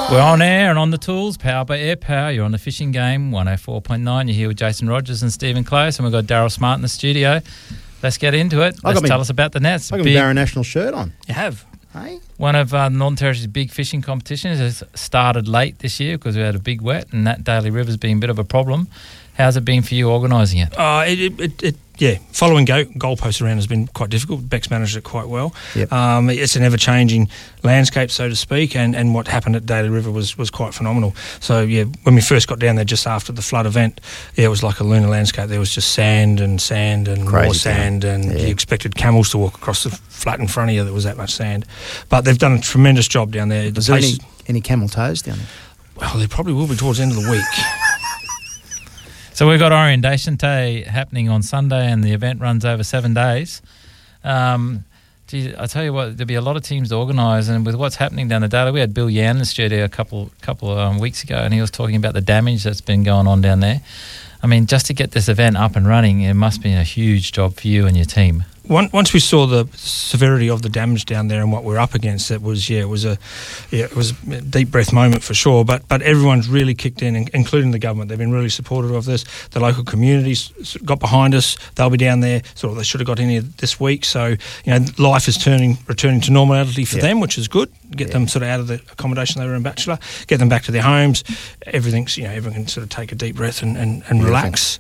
We're on air and on the tools, powered by Air Power. You're on the Fishing Game, 104.9. You're here with Jason Rogers and Stephen Close, and we've got Daryl Smart in the studio. Let's get into it. Tell us about the nets. I got my Barra National shirt on. You have. Hey? One of Northern Territory's big fishing competitions has started late this year because we had a big wet, and that Daly River's been a bit of a problem. How's it been for you organising it? Following goalposts around has been quite difficult. Beck's managed it quite well. Yep. It's an ever-changing landscape, so to speak, and what happened at Daly River was quite phenomenal. So, when we first got down there just after the flood event, it was like a lunar landscape. There was just sand and Crazy more sand, and you expected camels to walk across the flat in front of you. There was that much sand. But they've done a tremendous job down there. Was there any camel toes down there? Well, there probably will be towards the end of the week. So we've got Orientation Day happening on Sunday, and the event runs over 7 days. I tell you what, there'll be a lot of teams to organise, and with what's happening down the Daly, we had Bill Yan in the studio a couple weeks ago, and he was talking about the damage that's been going on down there. I mean, just to get this event up and running, it must be a huge job for you and your team. Once we saw the severity of the damage down there and what we're up against, it was a deep breath moment for sure. But everyone's really kicked in, including the government. They've been really supportive of this. The local communities got behind us. They'll be down there. Sort of, they should have got in here this week. So life is returning to normality for them, which is good. Get them sort of out of the accommodation they were in Bachelor. Get them back to their homes. Everything's everyone can sort of take a deep breath and relax.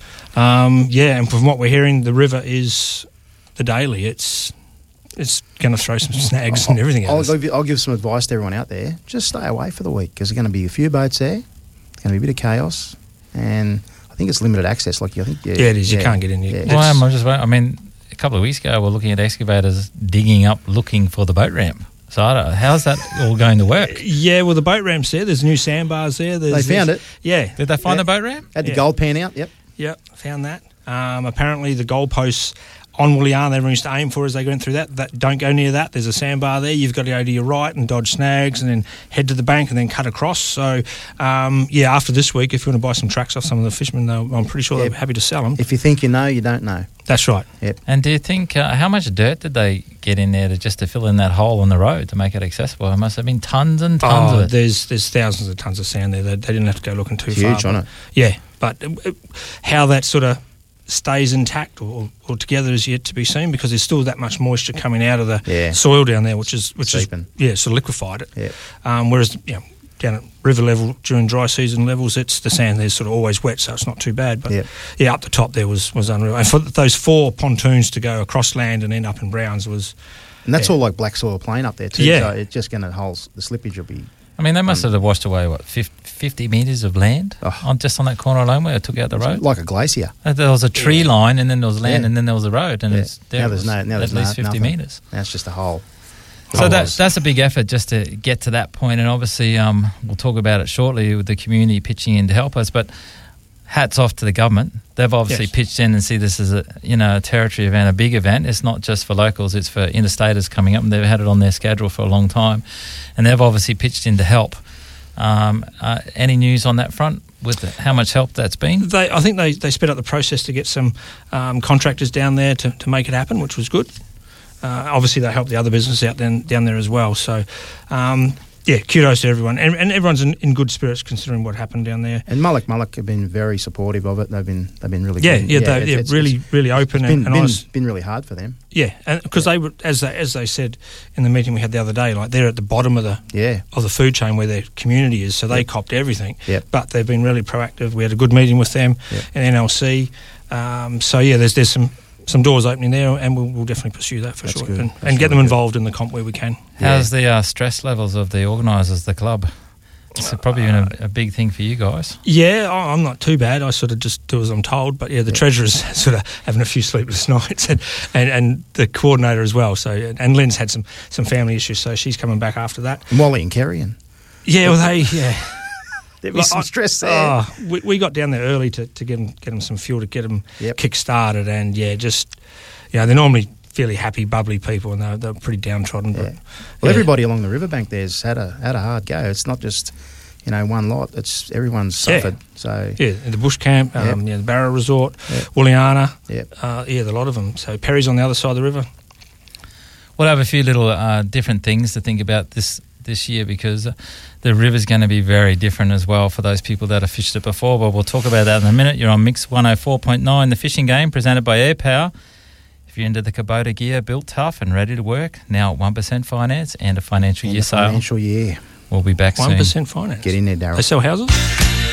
And from what we're hearing, the river is the Daly. It's going to throw some snags and everything else. I'll give some advice to everyone out there. Just stay away for the week because there's going to be a few boats there. It's going to be a bit of chaos, and I think it's limited access. It is. You can't get in here. Yeah. I mean, a couple of weeks ago, we're looking at excavators digging up, looking for the boat ramp. So I don't know, how's that all going to work? Well, the boat ramp's there. There's new sandbars there. They found it. Yeah. Did they find the boat ramp? Had the gold pan out. Yep. Yep, found that. Apparently the goalposts on Wooliana, everyone used to aim for as they went through that. Don't go near that. There's a sandbar there. You've got to go to your right and dodge snags and then head to the bank and then cut across. So, after this week, if you want to buy some tracks off some of the fishermen, I'm pretty sure they're happy to sell them. If you think you know, you don't know. That's right. Yep. And do you think, how much dirt did they get in there to fill in that hole on the road to make it accessible? It must have been tons and tons of it. There's thousands of tons of sand there. They didn't have to go looking too far. Huge on it. Yeah, but how that sort of stays intact or together is yet to be seen because there's still that much moisture coming out of the soil down there, which is sort of liquefied it. Yeah. Whereas down at river level during dry season levels, it's the sand there's sort of always wet, so it's not too bad. But up the top there was unreal. And for those 4 pontoons to go across land and end up in Browns was, and that's all like black soil plain up there too. So it's just going to hold the slippage will be. I mean, they must have washed away, 50 metres of land just on that corner alone where it took out the road? Like a glacier. There was a tree line and then there was land and then there was a road. And now there's at least 50 metres. Now it's just a hole. So that's a big effort just to get to that point. And obviously we'll talk about it shortly with the community pitching in to help us. But hats off to the government. They've obviously pitched in and see this as a territory event, a big event. It's not just for locals, it's for interstaters coming up, and they've had it on their schedule for a long time. And they've obviously pitched in to help. Any news on that front with how much help that's been? I think they sped up the process to get some contractors down there to make it happen, which was good. Obviously, they helped the other business out down there as well. So, kudos to everyone. And everyone's in good spirits considering what happened down there. And Mullock have been very supportive of it. They've been really good. It's really open and honest. It's been really hard for them. Yeah, and because they were, as they said in the meeting we had the other day, like they're at the bottom of the food chain where their community is, so they copped everything. Yep. But they've been really proactive. We had a good meeting with them and NLC. There's some doors opening there, and we'll definitely pursue that for sure. And get them involved in the comp where we can. How's the stress levels of the organisers, the club? It's probably been a big thing for you guys. Yeah, I'm not too bad. I sort of just do as I'm told. But the treasurer's sort of having a few sleepless nights, and the coordinator as well. So and Lynn's had some family issues, so she's coming back after that. Molly and Kerry and there was some stress there. We got down there early to get them some fuel to get them kick-started, and they're normally fairly happy, bubbly people, and they're pretty downtrodden. Yeah. Well, everybody along the riverbank there's had a hard go. It's not just one lot. It's everyone's suffered. So the bush camp, the Barra Resort, Wooliana, a lot of them. So Perry's on the other side of the river. We'll have a few little different things to think about this this year because the river's going to be very different as well for those people that have fished it before. But we'll talk about that in a minute. You're on Mix 104.9, the fishing game presented by Air Power. If you're into the Kubota gear, built tough and ready to work, now at 1% finance and a financial year sale. Financial year. We'll be back soon. 1% finance. Get in there, Darryl. They sell houses?